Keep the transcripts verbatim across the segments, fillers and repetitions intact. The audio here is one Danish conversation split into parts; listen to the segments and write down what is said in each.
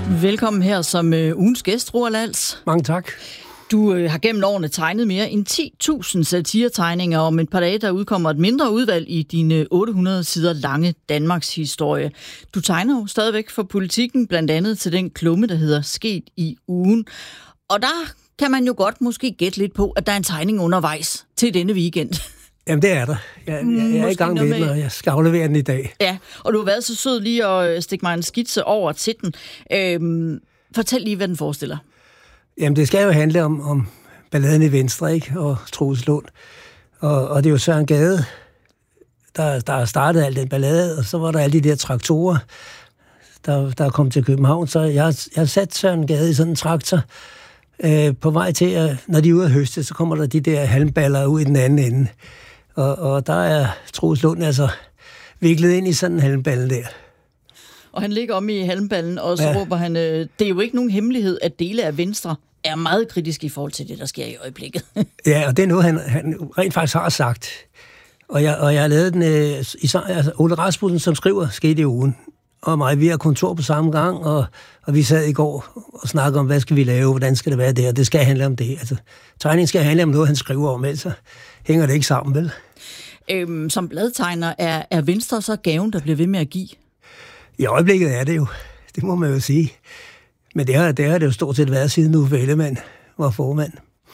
Velkommen her som øh, ugens gæst, Roald Als. Mange tak. Du øh, har gennem årene tegnet mere end ti tusind satiretegninger, og om et par dage der udkommer et mindre udvalg i din øh, otte hundrede sider lange Danmarks historie. Du tegner jo stadigvæk for Politikken, blandt andet til den klumme, der hedder Sket i ugen. Og der kan man jo godt måske gætte lidt på, at der er en tegning undervejs til denne weekend. Jamen, det er der. Jeg, jeg, jeg er i gang med den, og jeg skal aflevere den i dag. Ja, og du har været så sød lige at stikke mig en skitse over til den. Øhm, fortæl lige, hvad den forestiller. Jamen, det skal jo handle om, om balladen i Venstre, ikke? Og Troels Lund. Og, og det er jo Søren Gade, der, der startede al den ballade, og så var der alle de der traktorer, der, der kom til København. Så jeg, jeg har sat Søren Gade i sådan en traktor, øh, på vej til, at når de er ude at høste, så kommer der de der halmballer ud i den anden ende. Og, og der er Troels Lund altså viklet ind i sådan en halmballe der. Og han ligger om i halmballen, og så ja. råber han, øh, det er jo ikke nogen hemmelighed, at dele af Venstre er meget kritisk i forhold til det, der sker i øjeblikket. Ja, og det er noget, han, han rent faktisk har sagt. Og jeg, og jeg har lavet den øh, i altså Ole Rasmussen, som skriver Sket i ugen, og mig, vi har kontor på samme gang, og, og vi sad i går og snakkede om, hvad skal vi lave, hvordan skal det være der, det skal handle om det. Altså, tegningen skal handle om noget, han skriver om, ellers hænger det ikke sammen, vel? Øhm, som bladtegner, er, er Venstre så gaven, der bliver ved med at give? I øjeblikket er det jo, det må man jo sige. Men det har det, har det jo stort set været siden Uffe Ellemann var formand.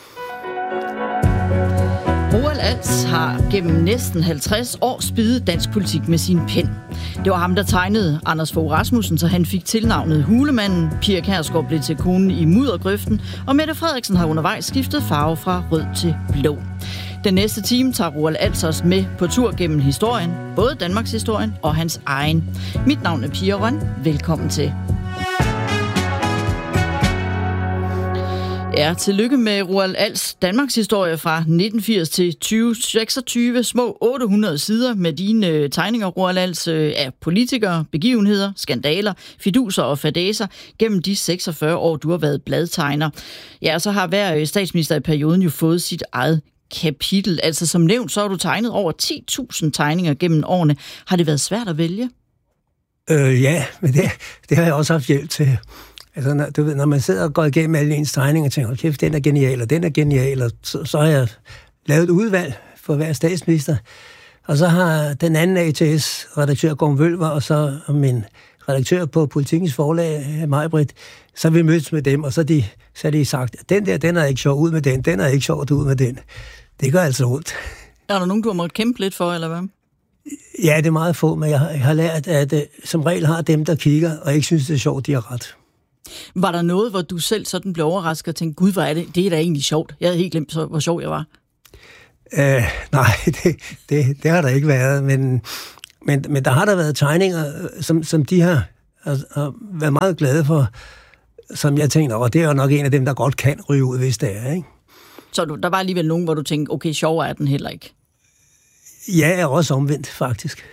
Roald Als har gennem næsten halvtreds år spiddet dansk politik med sin pen. Det var ham, der tegnede Anders Fogh Rasmussen, så han fik tilnavnet Hulemanden. Pia Kjærsgaard blev til konen i muddergrøften, og Mette Frederiksen har undervejs skiftet farve fra rød til blå. Den næste time tager Roald Als os med på tur gennem historien, både Danmarks historien og hans egen. Mit navn er Pia Røn. Velkommen til. Ja, tillykke med Roald Als Danmarks historie fra nitten firs til tyve seksogtyve, små otte hundrede sider med dine tegninger, Roald Als, af politikere, begivenheder, skandaler, fiduser og fadæser gennem de seksogfyrre år, du har været bladtegner. Ja, så har hver statsminister i perioden jo fået sit eget kapitel. Altså som nævnt, så har du tegnet over ti tusind tegninger gennem årene. Har det været svært at vælge? Øh, ja, men det, det har jeg også haft hjælp til. Altså, når, du ved, når man sidder og går igennem alle ens tegninger og tænker, kæft, den er genial, og den er genial, og så, så har jeg lavet et udvalg for hver statsminister. Og så har den anden A T S-redaktør, Gorm Vølver, og så min redaktør på Politikens forlag, Maj-Britt, så har vi mødtes med dem, og så, de, så har de sagt, den der, den er ikke sjov ud med den, den er ikke sjov ud med den. Det gør altså ondt. Er der nogen, du har måttet kæmpe lidt for, eller hvad? Ja, det er meget få, men jeg har, jeg har lært, at uh, som regel har dem, der kigger, og ikke synes, det er sjovt, de har ret. Var der noget, hvor du selv sådan blev overrasket og tænkte, gud, hvor er det, det er da egentlig sjovt. Jeg havde helt glemt, hvor sjov jeg var. Uh, nej, det, det, det har der ikke været, men, men, men der har der været tegninger, som, som de har, har, har været meget glade for, som jeg tænkte, og det er jo nok en af dem, der godt kan ryge ud, hvis det er, ikke? Så du, der var alligevel nogen, hvor du tænkte, okay, sjov er den heller ikke. Ja, jeg er også omvendt, faktisk.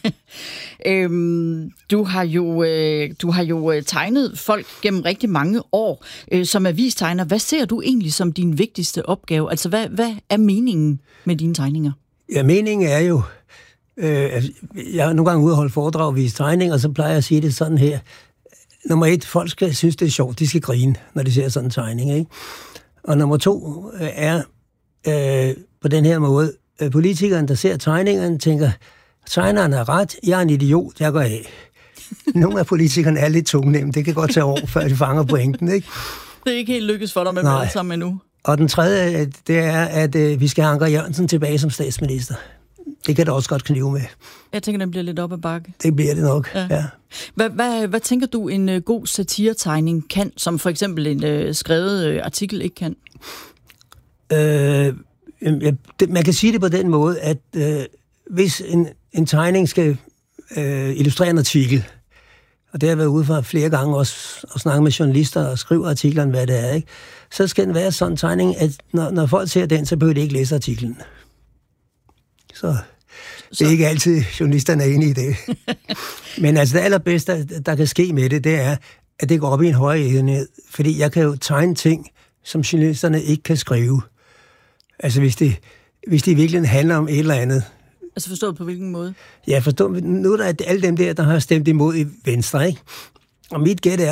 øhm, du har jo øh, du har jo tegnet folk gennem rigtig mange år øh, som avistegner. Hvad ser du egentlig som din vigtigste opgave? Altså, hvad, hvad er meningen med dine tegninger? Ja, meningen er jo, øh, jeg er nogle gange ude og holde foredrag og vise tegninger, og så plejer jeg at sige det sådan her. Nummer et, folk skal synes, det er sjovt. De skal grine, når de ser sådan en tegning, ikke? Og nummer to er øh, på den her måde, øh, politikeren, der ser tegningerne, tænker, tegneren er ret, jeg er en idiot, jeg går af. Nogle af politikerne er lidt tungnemme, det kan godt tage år, før de fanger pointen, ikke? Det er ikke helt lykkes for dig med alle sammen endnu. Og den tredje, det er, at øh, vi skal have Anker Jørgensen tilbage som statsminister. Det kan da også godt knive med. Jeg tænker, den bliver lidt op ad bakke. Det bliver det nok, ja. ja. Hvad, hvad, hvad tænker du, en uh, god satiretegning kan, som for eksempel en uh, skrevet uh, artikel ikke kan? Øh, ja, det, man kan sige det på den måde, at øh, hvis en, en tegning skal øh, illustrere en artikel, og det har jeg været ude for flere gange også, og snakke med journalister og skrive artiklerne, hvad det er, ikke? Så skal den være sådan en tegning, at når, når folk ser den, så behøver de ikke læse artiklen. Så det er ikke altid, journalisterne er enige i det. Men altså det allerbedste, der kan ske med det, det er, at det går op i en højere enhed. Fordi jeg kan jo tegne ting, som journalisterne ikke kan skrive. Altså hvis det, hvis det virkelig handler om et eller andet. Altså forstået på hvilken måde? Ja, forstået. Nu er der alle dem der, der har stemt imod i Venstre, ikke? Og mit gæt er,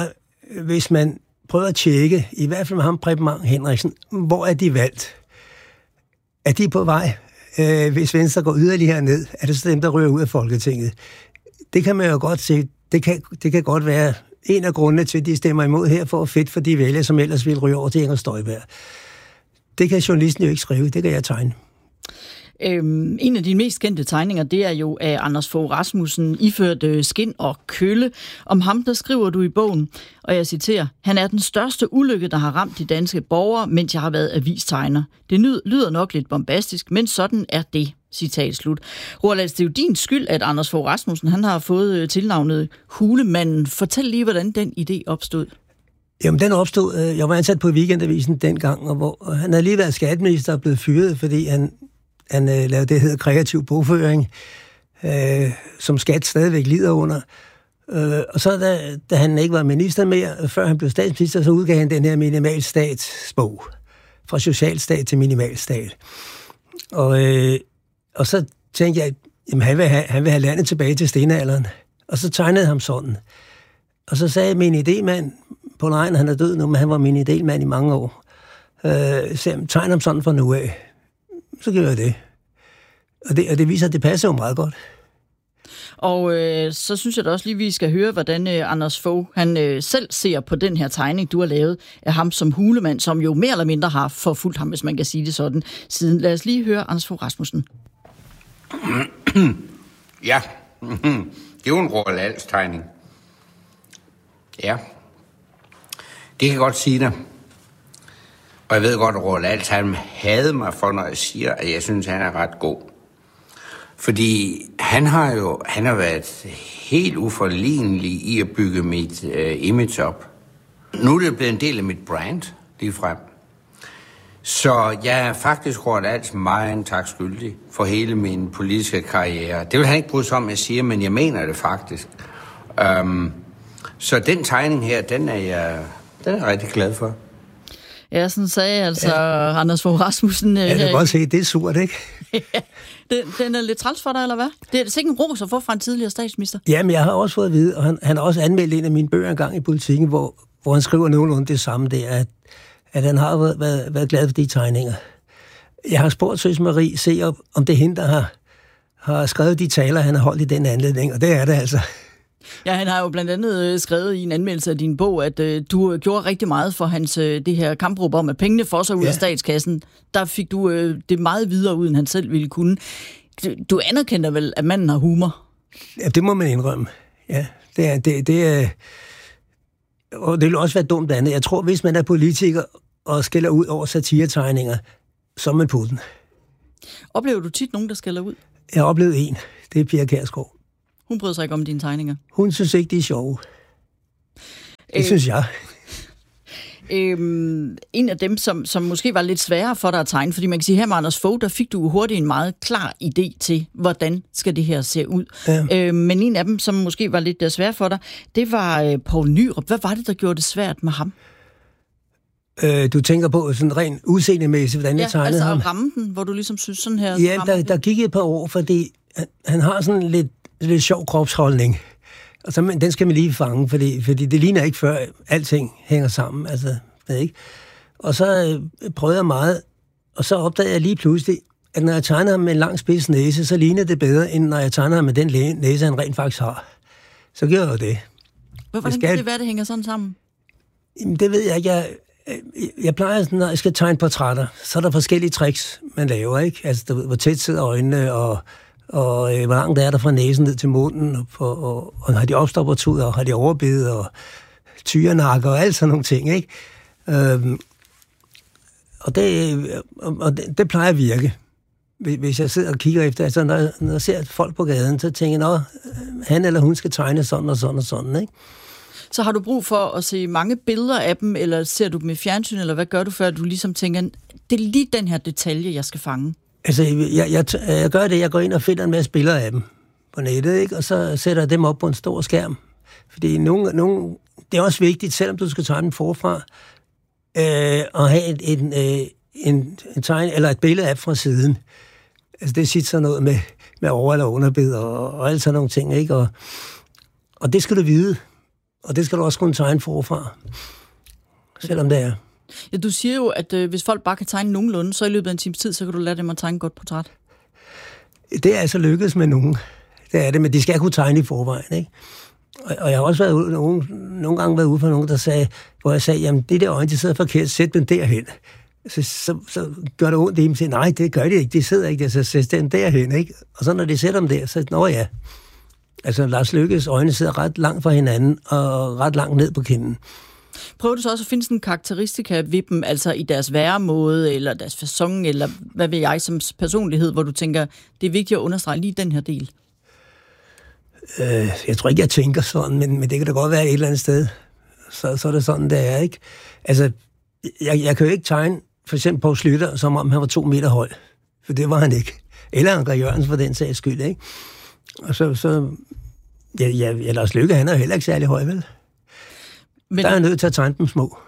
hvis man prøver at tjekke, i hvert fald med ham, Preben Bang Henriksen, hvor er de valgt? Er de på vej? Øh, hvis Venstre går yderligere ned, er det så dem, der ryger ud af Folketinget? Det kan man jo godt se. Det kan, det kan godt være en af grundene til, at de stemmer imod her, for at fedt for de vælgere, som ellers ville ryge over til Inger Støjberg. Det kan journalisten jo ikke skrive, det kan jeg tegne. Øhm, en af de mest kendte tegninger, det er jo af Anders Fogh Rasmussen, iført øh, skin og kølle. Om ham, der skriver du i bogen, og jeg citerer, han er den største ulykke, der har ramt de danske borgere, mens jeg har været avistegner. Det lyder nok lidt bombastisk, men sådan er det. Citat slut. Roald Als, det er jo din skyld, at Anders Fogh Rasmussen, han har fået tilnavnet Hulemanden. Fortæl lige, hvordan den idé opstod. Jamen, den opstod. Jeg var ansat på Weekendavisen dengang, og hvor han havde lige været skatteminister og blevet fyret, fordi han, han uh, lavede det, der hedder kreativ bogføring, uh, som skat stadigvæk lider under. Uh, og så da, da han ikke var minister mere, før han blev statsminister, så udgav han den her minimalstatsbog. Fra socialstat til minimalstat. Og, uh, og så tænkte jeg, jamen, han vil, have, han vil have landet tilbage til stenalderen. Og så tegnede ham sådan. Og så sagde min idémand, Paul Ejner, han er død nu, men han var min idémand i mange år. Øh, så tegn ham sådan fra nu af. Så gjorde jeg det. Og det, og det viser, at det passer jo meget godt. Og øh, så synes jeg da også lige, vi skal høre, hvordan øh, Anders Fogh, han øh, selv ser på den her tegning, du har lavet af ham som hulemand, som jo mere eller mindre har forfulgt ham, hvis man kan sige det sådan, siden. Lad os lige høre Anders Fogh Rasmussen. Ja, det er jo en Roald Als tegning. Ja, det kan jeg godt sige dig. Og jeg ved godt, at Roald Als, han havde mig for, når jeg siger, at jeg synes, han er ret god. Fordi han har jo han har været helt uforlignelig i at bygge mit øh, image op. Nu er det blevet en del af mit brand, lige frem. Så jeg er faktisk Roald Als meget en tak skyldig for hele min politiske karriere. Det vil han ikke bryde sig om, jeg siger, men jeg mener det faktisk. Um, så den tegning her, den er jeg, den er jeg rigtig glad for. Ja, sådan sagde altså ja. Anders Fogh Rasmussen. Ja, jeg kan godt se, det er surt, ikke? Ja, den, den er lidt træls for dig, eller hvad? Det er sikkert en ros at få fra en tidligere statsminister. Jamen, jeg har også fået at vide, og han, han har også anmeldt en af mine bøger engang i Politikken, hvor, hvor han skriver nogenlunde det samme der, at, at han har været, været, været glad for de tegninger. Jeg har spurgt Søs Marie se, om det er hende, der har, har skrevet de taler, han har holdt i den anledning, og det er det altså. Ja, han har jo blandt andet skrevet i en anmeldelse af din bog, at øh, du gjorde rigtig meget for hans øh, det her kampråb om, at pengene får sig ud ja. af statskassen. Der fik du øh, det meget videre ud, end han selv ville kunne. Du, du anerkender vel, at manden har humor? Ja, det må man indrømme. Ja, det er... Det, det er og det vil også være dumt andet. Jeg tror, hvis man er politiker og skælder ud over satiretegninger, så er man på den. Oplever du tit nogen, der skælder ud? Jeg har oplevet en. Det er Pia Kjærsgaard. Hun bryder sig ikke om dine tegninger? Hun synes ikke, de er sjove. Det øh, synes jeg. Øhm, en af dem, som, som måske var lidt sværere for dig at tegne, fordi man kan sige, her med Anders Fogh, der fik du hurtigt en meget klar idé til, hvordan skal det her se ud. Ja. Øhm, men en af dem, som måske var lidt svær for dig, det var øh, Poul Nyrup. Hvad var det, der gjorde det svært med ham? Øh, du tænker på sådan rent udseendemæssigt, hvordan ja, jeg tegnede altså ham? Ja, altså ramme den, hvor du ligesom synes sådan her... Ja, der, der gik et par år, fordi han, han har sådan lidt lidt sjov kropsholdning. Og så, den skal man lige fange, fordi, fordi det ligner ikke før alting hænger sammen. Altså, det ikke. Og så øh, prøvede jeg meget, og så opdagede jeg lige pludselig, at når jeg tegnede ham med en lang spids næse, så ligner det bedre, end når jeg tegnede ham med den næse, han rent faktisk har. Så gjorde jeg det. Hvordan skal... kan det være, det hænger sådan sammen? Jamen, det ved jeg ikke. Jeg, jeg plejer sådan, når jeg skal tegne portrætter, så er der forskellige tricks, man laver, ikke? Altså, du ved, hvor tæt sidder øjnene, og og øh, hvor langt er der fra næsen ned til munden, og, og, og, og har de opstoppertuder, og har de overbid, og tyrenakker, og alt sådan nogle ting, ikke? Øhm, og det, og det, det plejer at virke. Hvis jeg sidder og kigger efter, altså når jeg, når jeg ser folk på gaden, så tænker jeg, at han eller hun skal tegne sådan og sådan og sådan, ikke? Så har du brug for at se mange billeder af dem, eller ser du dem i fjernsyn, eller hvad gør du, før du ligesom tænker, det er lige den her detalje, jeg skal fange? Altså, jeg, jeg, jeg gør det, jeg går ind og finder en masse billeder af dem på nettet, ikke? Og så sætter jeg dem op på en stor skærm. Fordi nogle, nogle, det er også vigtigt, selvom du skal tegne dem forfra, øh, at have et, et, øh, en, en tegn, eller et billede af fra siden. Altså, det siger sådan noget med, med over- eller underbid og, og alt sådan nogle ting, ikke? Og, og det skal du vide. Og det skal du også kunne tegne forfra, selvom det er. Ja, du siger jo, at øh, hvis folk bare kan tegne nogenlunde, så i løbet af en times tid, så kan du lade dem at tegne et godt portræt. Det er altså lykkedes med nogen. Det er det, men de skal kunne tegne i forvejen, ikke? Og, og jeg har også været ude, nogle, nogle gange været ude for nogen, der sagde, hvor jeg sagde, jamen det der øjne, de sidder forkert, sæt dem derhen. Så, så, så gør det ondt i dem, siger, nej, det gør de ikke, de sidder ikke der, så sæt dem derhen, ikke? Og så når de sætter dem der, så nå ja. Altså Lars Løkkes øjne sidder ret langt fra hinanden, og ret langt ned på kinden. Prøver du så også at finde sådan en karakteristika ved dem, altså i deres væremåde, eller deres facon, eller hvad ved jeg, som personlighed, hvor du tænker, det er vigtigt at understrege lige den her del? Øh, jeg tror ikke, jeg tænker sådan, men, men det kan da godt være et eller andet sted. Så, så er det sådan, det er, ikke? Altså, jeg, jeg kan jo ikke tegne for eksempel Poul Schlüter, som om han var to meter høj. For det var han ikke. Eller Anker Jørgensen for den sags skyld, ikke? Og så, så ja, ja, ja, Lars Løkke, han er heller ikke særlig høj, vel? Men der er nødt til at tegne dem små.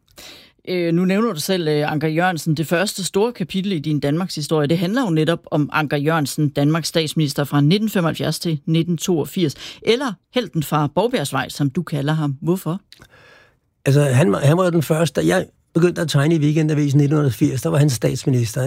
Øh, nu nævner du selv øh, Anker Jørgensen. Det første store kapitel i din Danmarks historie, det handler jo netop om Anker Jørgensen, Danmarks statsminister fra nitten femoghalvfjerds til nitten toogfirs. Eller helten fra Borgbjergsvej, som du kalder ham. Hvorfor? Altså, han, han var den første. Da jeg begyndte at tegne i Weekendavisen nitten firs, der var han statsminister,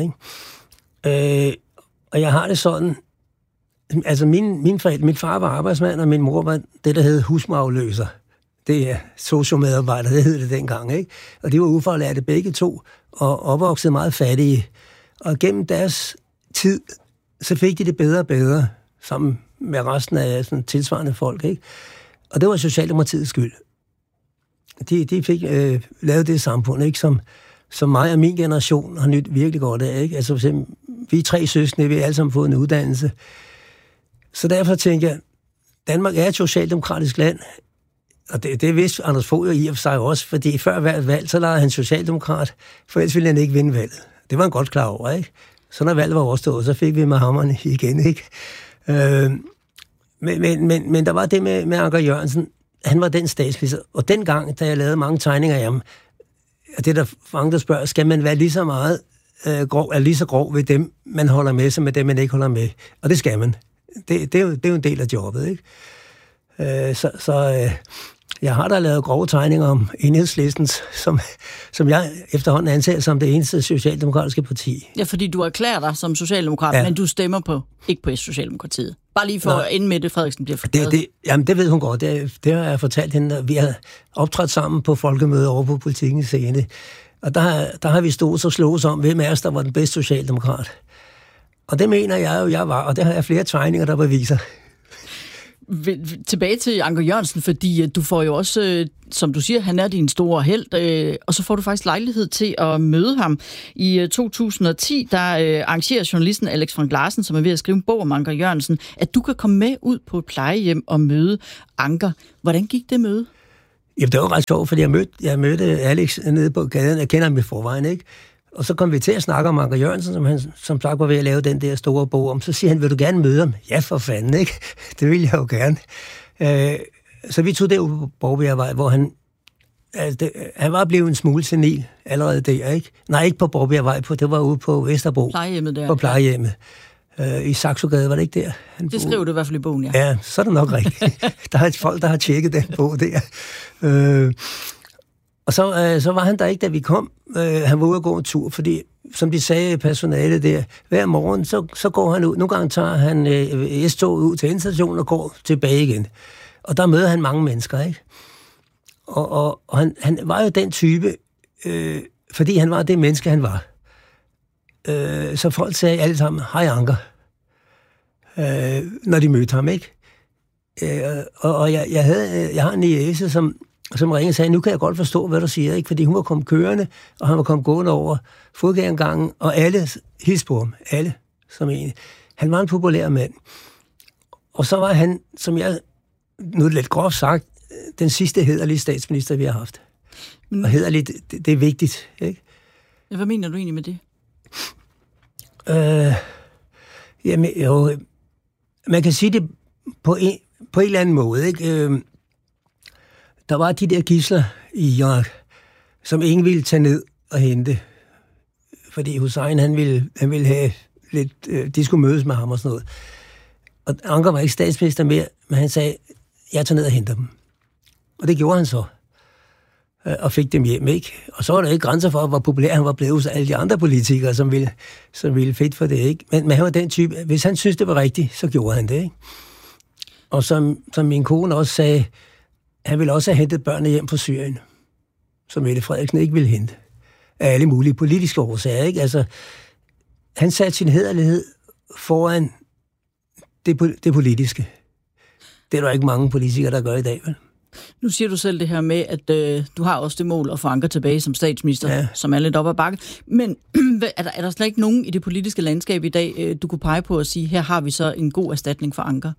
ikke? Øh, og jeg har det sådan. Altså, min, min, forældre, min far var arbejdsmand, og min mor var det, der hed husmorafløser. Det er sociomedarbejder, det hed det dengang, ikke? Og de var ufaglærte begge to, og opvoksede meget fattige. Og gennem deres tid, så fik de det bedre og bedre, sammen med resten af sådan, tilsvarende folk, ikke? Og det var Socialdemokratiets skyld. De, de fik øh, lavet det samfund, ikke? Som, som mig og min generation har nyt virkelig godt af, ikke? Altså for eksempel, vi er tre søskende, vi har alle sammen fået en uddannelse. Så derfor tænker jeg, Danmark er et socialdemokratisk land. Og det, det vidste Anders Fogh jo i og for sig også, fordi før hvert valg, så lavede han socialdemokrat, for ellers ville han ikke vinde valget. Det var han godt klar over, ikke? Så når valget var overstået, så fik vi med hammerne igen, ikke? Øh, men, men, men, men der var det med, med Anker Jørgensen, han var den statsminister, og dengang, da jeg lavede mange tegninger af ham, og det der mange, der spørger, skal man være lige så meget øh, grov, er lige så grov ved dem, man holder med, som med dem, man ikke holder med? Og det skal man. Det, det, er, jo, det er jo en del af jobbet, ikke? Øh, så så øh, jeg har da lavet grove tegninger om Enhedslistens, som, som jeg efterhånden anser som det eneste socialdemokratiske parti. Ja, fordi du erklærer dig som socialdemokrat, ja. Men du stemmer på ikke på Socialdemokratiet. Bare lige for, at inden Mette Frederiksen bliver forklaret. Det, det, jamen, det ved hun godt. Det, det har jeg fortalt hende. Vi har optrådt sammen på folkemøder over på Politikens Scene. Og der, der har vi stået og slået om, hvem af os, der var den bedste socialdemokrat. Og det mener jeg jo, jeg var. Og det har jeg flere tegninger, der beviser. Tilbage til Anker Jørgensen, fordi du får jo også, som du siger, han er din store helt, og så får du faktisk lejlighed til at møde ham. I to tusind og ti, der arrangerer journalisten Alex Frank Larsen, som er ved at skrive en bog om Anker Jørgensen, at du kan komme med ud på et plejehjem og møde Anker. Hvordan gik det møde? Jamen, det var ret sjovt, fordi jeg mødte, jeg mødte Alex nede på gaden. Jeg kender ham i forvejen, ikke? Og så kom vi til at snakke om Anker Jørgensen, som han som sagt var ved at lave den der store bog om. Så siger han, vil du gerne møde ham? Ja, for fanden, ikke? Det vil jeg jo gerne. Øh, så vi tog derud på Borgbjergvej, hvor han... Altså, det, han var blevet en smule senil allerede der, ikke? Nej, ikke på Borgbjergvej, på, det var ude på Vesterbro. Plejehjemmet der. På plejehjemmet. Øh, I Saxogade, var det ikke der? Han det skriver du i hvert fald i bogen, ja. Ja, så er det nok rigtigt. Der er et folk, der har tjekket den bog der. Øh, Og så, øh, så var han der ikke, da vi kom. Øh, han var ude at gå en tur, fordi, som de sagde personalet der, hver morgen, så, så går han ud. Nogle gange tager han øh, S-toget ud til endestationen og går tilbage igen. Og der møder han mange mennesker, ikke? Og, og, og han, han var jo den type, øh, fordi han var det menneske, han var. Øh, så folk sagde alle sammen, hej Anker, øh, når de mødte ham, ikke? Øh, og og jeg, jeg, havde, jeg har en niece, som... som ringede og sagde, nu kan jeg godt forstå, hvad du siger, ikke? Fordi hun var kommet kørende, og han var kommet gående over fodgængergangen, og alle hilste på ham. Alle, som en. Han var en populær mand. Og så var han, som jeg, nu lidt groft sagt, den sidste hæderlige statsminister, vi har haft. Mm. Og hæderlig, det, det er vigtigt, ikke? Ja, hvad mener du egentlig med det? Øh, jamen, jo, man kan sige det på en, på en eller anden måde, ikke? Øh, Der var de der gidsler i Irak, som ingen ville tage ned og hente. Fordi Hussein, han ville, han ville have lidt... Øh, de skulle mødes med ham og sådan noget. Og Anker var ikke statsminister mere, men han sagde, jeg tager ned og henter dem. Og det gjorde han så. Og fik dem hjem, ikke? Og så var der ikke grænser for, hvor populær han var blevet hos alle de andre politikere, som ville, som ville fedt for det, ikke? Men, men han var den type, hvis han synes det var rigtigt, så gjorde han det, ikke? Og som, som min kone også sagde, han ville også have hentet børnene hjem fra Syrien, som Mette Frederiksen ikke ville hente. Af alle mulige politiske årsager, ikke? Altså, han satte sin hæderlighed foran det, det politiske. Det er der ikke mange politikere, der gør i dag, vel? Nu siger du selv det her med, at øh, du har også det mål at få Anker tilbage som statsminister, ja. Som er lidt op ad bakke. Men er der, er der slet ikke nogen i det politiske landskab i dag, øh, du kunne pege på at sige, her har vi så en god erstatning for Anker?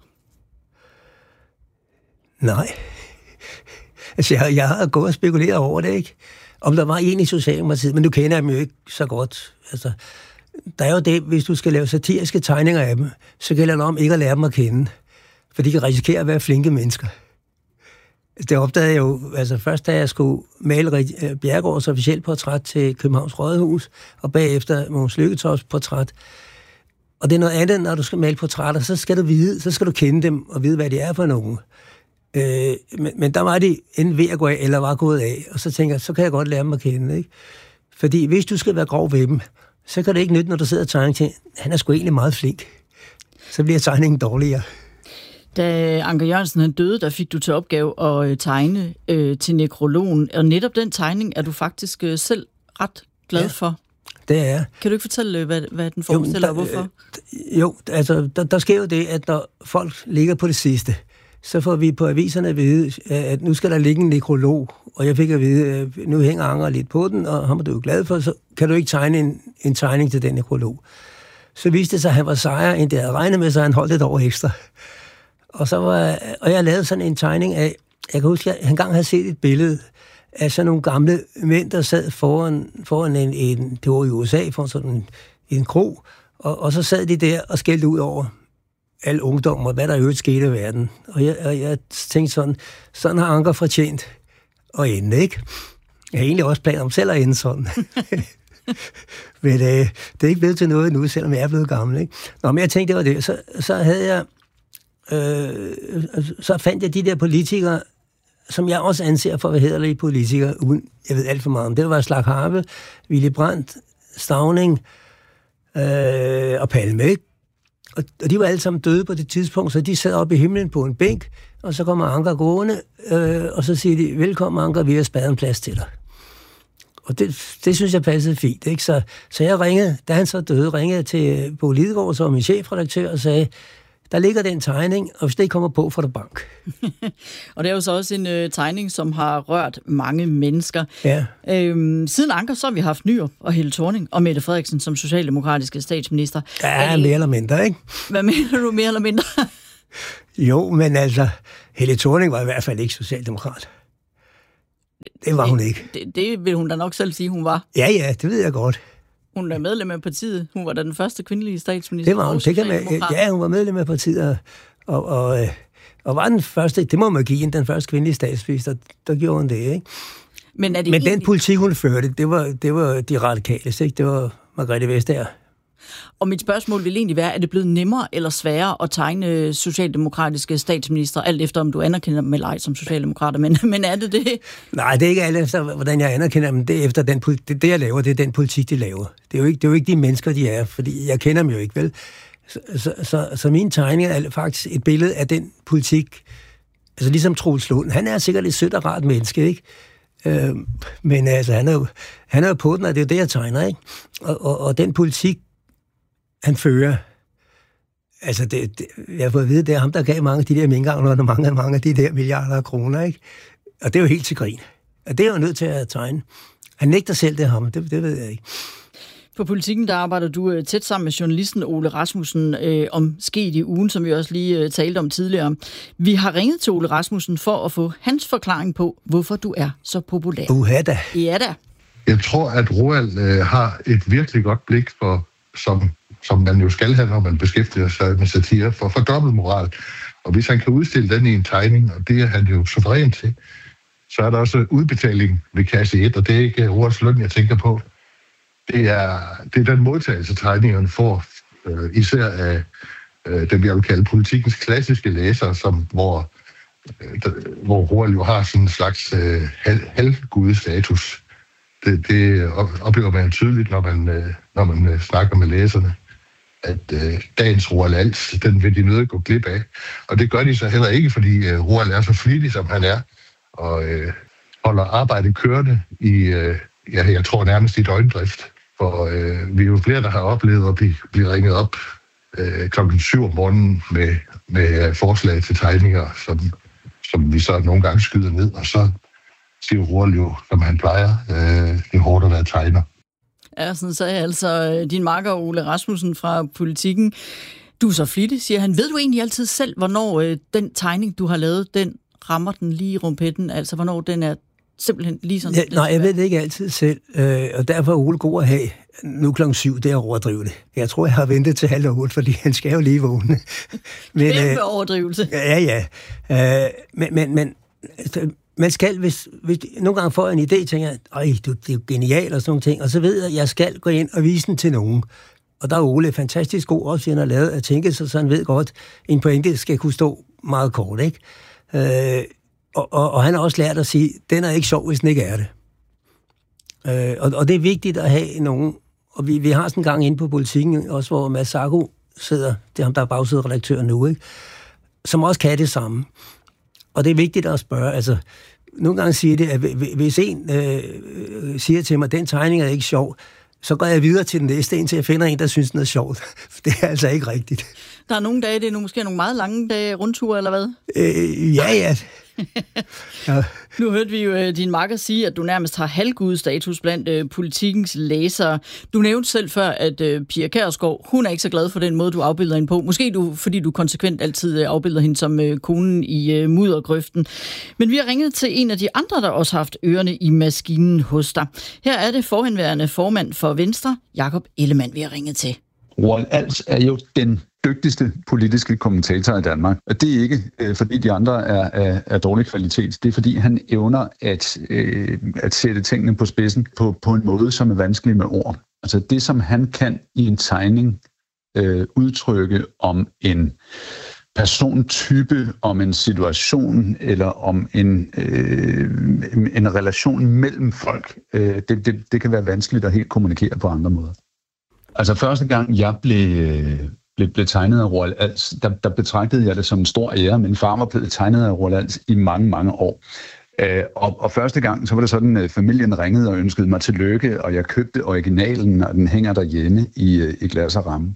Nej. Altså, jeg, jeg har gået og spekuleret over det, ikke? Om der var en i Socialdemokratiet, men du kender dem jo ikke så godt. Altså, der er jo det, hvis du skal lave satiriske tegninger af dem, så gælder det om ikke at lære dem at kende. For de kan risikere at være flinke mennesker. Det opdagede jeg jo, altså først da jeg skulle male Bjerregaards officielt portræt til Københavns Rådhus, og bagefter Mogens Lykketofts portræt. Og det er noget andet, når du skal male portrætter, så skal du vide, så skal du kende dem og vide, hvad de er for nogen. Øh, men, men der var de enten ved at gå af, eller var gået af, og så tænker jeg, så kan jeg godt lære dem at kende, ikke? Fordi hvis du skal være grov ved dem, så kan det ikke nytte, når du sidder og tegner til, han er sgu egentlig meget flink. Så bliver tegningen dårligere. Da Anker Jørgensen han døde, der fik du til opgave at tegne øh, til nekrologen, og netop den tegning er du faktisk øh, selv ret glad ja, for. Det er. Kan du ikke fortælle, hvad, hvad den forestiller, og hvorfor? Øh, jo, altså, der, der sker jo det, at når folk ligger på det sidste, så får vi på aviserne at vide, at nu skal der ligge en nekrolog, og jeg fik at vide, at nu hænger Anker lidt på den, og ham er du jo glad for, så kan du ikke tegne en, en tegning til den nekrolog. Så viste det sig, at han var sejere, end det havde regnet med, så han holdt et år ekstra. Og, så var, og jeg lavede sådan en tegning af, jeg kan huske, at jeg engang havde set et billede af sådan nogle gamle mænd, der sad foran, foran en, en, det var i U S A, foran sådan en, en krog, og, og så sad de der og skældte ud over al ungdom, og hvad der jo skete i verden. Og jeg, og jeg tænkte sådan, sådan har Anker fortjent at ende, ikke? Jeg har egentlig også planer om selv at ende sådan. Men øh, det er ikke blevet til noget nu, selvom jeg er blevet gammel, ikke? Nå, men jeg tænkte, det var det. Så, så havde jeg Øh, så fandt jeg de der politikere, som jeg også anser for at være hæderlige politikere, uden jeg ved alt for meget om. Det var Slag Harpe, Willy Brandt, Stauning øh, og Palme, ikke? Og, og de var alle sammen døde på det tidspunkt, så de sad oppe i himlen på en bænk, og så kommer Anker gående, øh, og så siger de, velkommen Anker, vi har spadet en plads til dig. Og det, det synes jeg passede fint, ikke? Så, så jeg ringede, da han så døde, ringede til Bo Lidegaard, som var min chefredaktør, og sagde, der ligger den tegning, og hvis det ikke kommer på, får du bank. Og det er jo så også en øh, tegning, som har rørt mange mennesker. Ja. Øhm, siden Anker, så har vi haft Nyrup og Helle Thorning og Mette Frederiksen som socialdemokratiske statsminister. Ja, det, mere eller mindre, ikke? Hvad mener du, mere eller mindre? Jo, men altså, Helle Thorning var i hvert fald ikke socialdemokrat. Det var hun ikke. Det, det vil hun da nok selv sige, hun var. Ja, ja, det ved jeg godt. Hun er medlem af partiet. Hun var da den første kvindelige statsminister. Det var hun. Det kan man, ja, hun var medlem af partiet, og, og, og var den første, det må man give hende, den første kvindelige statsminister, der gjorde hun det, ikke? Men, er det Men egentlig... den politik, hun førte, det var, det var de radikale, ikke? Det var Margrethe Vestager. Og mit spørgsmål vil egentlig være, er det blevet nemmere eller sværere at tegne socialdemokratiske statsminister, alt efter om du anerkender dem eller ej som socialdemokrater, men, men er det det? Nej, det er ikke alt efter, hvordan jeg anerkender dem. Det er efter den, det, det, jeg laver, det er den politik, de laver. Det er jo ikke, det er jo ikke de mennesker, de er, fordi jeg kender dem jo ikke, vel? Så, så, så, så min tegning er faktisk et billede af den politik, altså ligesom Troels Lund. Han er sikkert et sødt og rart menneske, ikke? Øh, men altså, han er jo, han er jo på den, og det er jo det, jeg tegner, ikke? Og, og, og den politik, han fører, altså, det, det, jeg har fået at vide, det er ham, der gav mange af de der minkavlere, og mange, mange af de der milliarder af kroner, ikke? Og det er jo helt til grin. Og det er jo nødt til at tegne. Han nægter selv det ham, det, det ved jeg ikke. På Politikken, der arbejder du tæt sammen med journalisten Ole Rasmussen øh, om sket i ugen, som vi også lige øh, talte om tidligere. Vi har ringet til Ole Rasmussen for at få hans forklaring på, hvorfor du er så populær. Uha da. Ja da. Jeg tror, at Roald øh, har et virkelig godt blik for, som, som man jo skal have, når man beskæftiger sig med satire, for, for dobbeltmoral. Og hvis han kan udstille den i en tegning, og det er han jo suveræn til, så er der også udbetaling ved kasse et, og det er ikke Roalds løn, jeg tænker på. Det er, det er den modtagelse, tegningerne får, øh, især af øh, dem, jeg vil kalde Politikens klassiske læsere, som, hvor hvor Roald jo har sådan en slags øh, halv, halvgudestatus. Det, det oplever man tydeligt, når man, øh, når man øh, snakker med læserne, at øh, dagens Roald Als, den vil de nødt gå glip af. Og det gør de så heller ikke, fordi øh, Roald er så flittig, som han er, og øh, holder arbejdet kørende i, øh, ja, jeg tror nærmest i døgndrift. For øh, vi er jo flere, der har oplevet at blive, blive ringet op øh, klokken syv om morgenen med, med forslag til tegninger, som, som vi så nogle gange skyder ned, og så siger Roald jo, som han plejer, øh, det er hårdt at være tegner. Ja, sådan sagde altså din makker Ole Rasmussen fra Politikken. Du er så flittig, siger han. Ved du egentlig altid selv, hvornår øh, den tegning, du har lavet, den rammer den lige i rumpetten? Altså, hvornår den er simpelthen lige sådan? Ja, nej, jeg ved det ikke altid selv, øh, og derfor er Ole god at have. Nu klokken syv, det er overdrivet det. Jeg tror, jeg har ventet til halv otte, fordi han skal jo lige vågne. Men, Kæmpe øh, overdrivelse. Ja, ja. Øh, men, men, men altså, man skal, hvis, hvis nogle gange får jeg en idé, tænker jeg, øj, du, det er jo genialt og sådan nogle ting, og så ved jeg, at jeg skal gå ind og vise den til nogen. Og der er Ole fantastisk god også, han har lavet at tænke sig, så han ved godt, at en pointe skal kunne stå meget kort, ikke? Øh, og, og, og han har også lært at sige, den er ikke sjov, hvis den ikke er det. Øh, og, og det er vigtigt at have nogen, og vi, vi har sådan en gang inde på Politikken, også hvor Mads Sarko sidder, det er ham, der er bagsæderedaktør nu, ikke? Som også kan det samme. Og det er vigtigt at spørge, altså, nogle gange siger det, at hvis en øh, siger til mig, at den tegning er ikke sjov, så går jeg videre til den næste, indtil jeg finder en, der synes, den er sjovt. Det er altså ikke rigtigt. Der er nogle dage, det er nu måske nogle meget lange dage, rundture, eller hvad? Øh, ja, ja. ja. Nu hørte vi jo uh, din makker sige, at du nærmest har halvgudestatus blandt uh, Politikens læsere. Du nævnte selv før, at uh, Pia Kjærsgaard, hun er ikke så glad for den måde, du afbilder hende på. Måske du, fordi du konsekvent altid uh, afbilder hende som uh, konen i uh, muddergrøften. Men vi har ringet til en af de andre, der også har haft ørerne i maskinen hos dig. Her er det forhenværende formand for Venstre, Jakob Ellemann, vi har ringet til. Roald Als er jo den dygtigste politiske kommentator i Danmark. Og det er ikke, øh, fordi de andre er af, af dårlig kvalitet. Det er, fordi han evner at, øh, at sætte tingene på spidsen på, på en måde, som er vanskelig med ord. Altså det, som han kan i en tegning øh, udtrykke om en persontype, om en situation eller om en, øh, en relation mellem folk, øh, det, det, det kan være vanskeligt at helt kommunikere på andre måder. Altså første gang jeg blev, blev, blev tegnet af Roald Als, der, der betragtede jeg det som en stor ære. Min far var blevet tegnet af Roald Als i mange, mange år. Øh, og, og første gang, så var det sådan, at familien ringede og ønskede mig tillykke, og jeg købte originalen, og den hænger derhjemme i, i glas og ramme.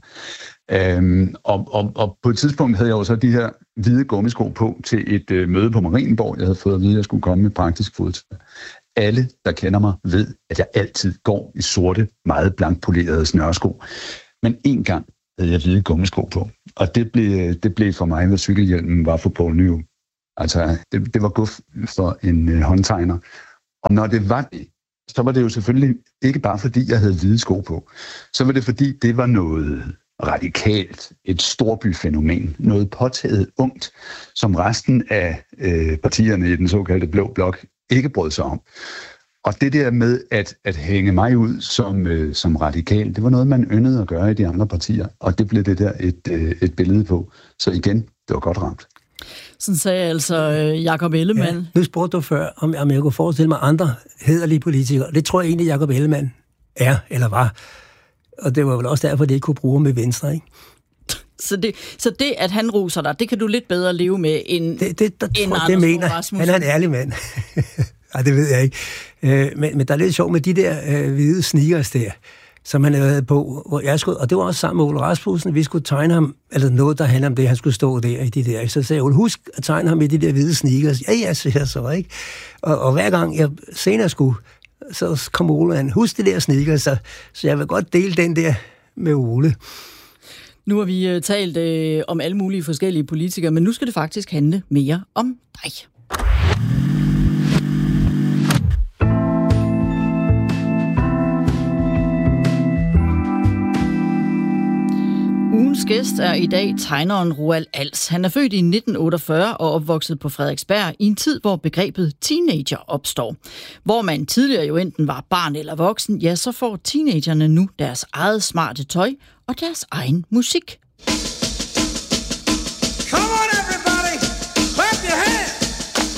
Øhm, og, og, og på et tidspunkt havde jeg jo så de her hvide gummisko på til et øh, møde på Marienborg. Jeg havde fået at vide, at jeg skulle komme med praktisk fodtøj. Alle, der kender mig, ved, at jeg altid går i sorte, meget blankpolerede snørsko. Men en gang havde jeg hvide gummisko på, og det blev, det blev for mig, hvad cykelhjelmen var for Poul Nyrup. Altså, det, det var guf for en øh, håndtegner. Og når det var det, så var det jo selvfølgelig ikke bare fordi, jeg havde hvide sko på. Så var det fordi, det var noget radikalt, et storbyfænomen, noget påtaget ungt, som resten af øh, partierne i den såkaldte blå blok ikke brød sig om. Og det der med at, at hænge mig ud som, øh, som radikal, det var noget, man yndede at gøre i de andre partier, og det blev det der et, øh, et billede på. Så igen, det var godt ramt. Sådan sagde altså øh, Jakob Ellemann. Ja, nu spurgte du før, om, om jeg kunne forestille mig andre hæderlige politikere. Det tror jeg egentlig, Jakob Ellemann er, eller var. Og det var vel også derfor, det ikke kunne bruge med Venstre, ikke? Så det, så det, at han roser dig, det kan du lidt bedre leve med, end, det, det, der, end tror, Anders det mener. Rasmussen. Han er en ærlig mand. Ej, det ved jeg ikke. Øh, men, men der er lidt sjovt med de der øh, hvide sneakers der, som han havde på, hvor jeg skulle, og det var også sammen med Ole Rasmussen, vi skulle tegne ham, eller noget, der handler om det, han skulle stå der i de der. Så sagde jeg, Ole, husk at tegne ham i de der hvide sneakers. Ja, ja, siger jeg så, ikke? Og, og hver gang jeg senere skulle, så kom Ole an, husk det der sneakers, så, så jeg vil godt dele den der med Ole. Nu har vi uh, talt uh, om alle mulige forskellige politikere, men nu skal det faktisk handle mere om dig. Ugens gæst er i dag tegneren Roald Als. Han er født i nitten otteogfyrre og opvokset på Frederiksberg i en tid, hvor begrebet teenager opstår. Hvor man tidligere jo enten var barn eller voksen, ja, så får teenagerne nu deres eget smarte tøj og deres egen musik. Come on